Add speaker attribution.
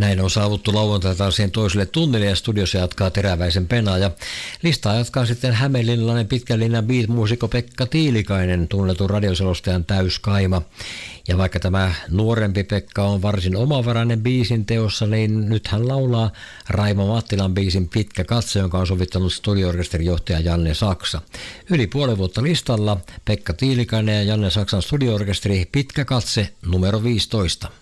Speaker 1: Näin on saavuttu lauantai taas siihen toiselle tunnille ja studiossa jatkaa Teräväisen Pena. Ja listaa jatkaa sitten hämeenlinnalainen pitkän linjan beat-muusikko Pekka Tiilikainen, tunnetun radioselostajan täyskaima. Ja vaikka tämä nuorempi Pekka on varsin omavarainen biisin teossa, niin nyt hän laulaa Raimo Mattilan biisin Pitkä katse, jonka on sovittanut studio-orkesterin johtaja Janne Saksa. Yli puoli vuotta listalla Pekka Tiilikainen ja Janne Saksan studio-orkesteri Pitkä katse numero 15.